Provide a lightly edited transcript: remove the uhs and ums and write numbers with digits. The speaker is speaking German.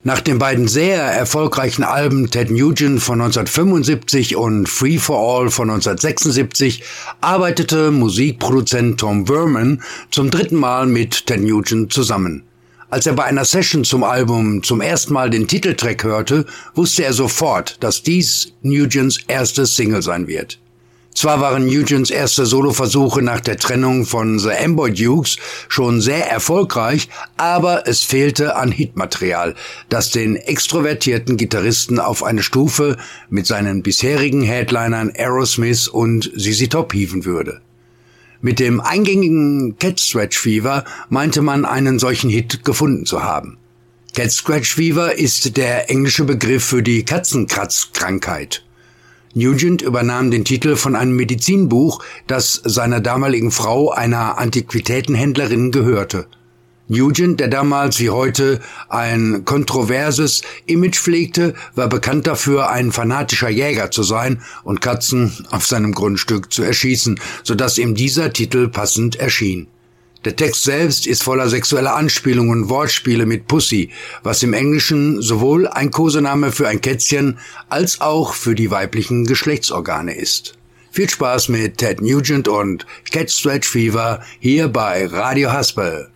Nach den beiden sehr erfolgreichen Alben Ted Nugent von 1975 und Free for All von 1976 arbeitete Musikproduzent Tom Werman zum dritten Mal mit Ted Nugent zusammen. Als er bei einer Session zum Album zum ersten Mal den Titeltrack hörte, wusste er sofort, dass dies Nugents erste Single sein wird. Zwar waren Nugents erste Soloversuche nach der Trennung von The Amboy Dukes schon sehr erfolgreich, aber es fehlte an Hitmaterial, das den extrovertierten Gitarristen auf eine Stufe mit seinen bisherigen Headlinern Aerosmith und ZZ Top hieven würde. Mit dem eingängigen Cat Scratch Fever meinte man, einen solchen Hit gefunden zu haben. Cat Scratch Fever ist der englische Begriff für die Katzenkratzkrankheit. Nugent übernahm den Titel von einem Medizinbuch, das seiner damaligen Frau, einer Antiquitätenhändlerin, gehörte. Nugent, der damals wie heute ein kontroverses Image pflegte, war bekannt dafür, ein fanatischer Jäger zu sein und Katzen auf seinem Grundstück zu erschießen, sodass ihm dieser Titel passend erschien. Der Text selbst ist voller sexueller Anspielungen und Wortspiele mit Pussy, was im Englischen sowohl ein Kosename für ein Kätzchen als auch für die weiblichen Geschlechtsorgane ist. Viel Spaß mit Ted Nugent und Cat Scratch Fever hier bei Radio Haspel.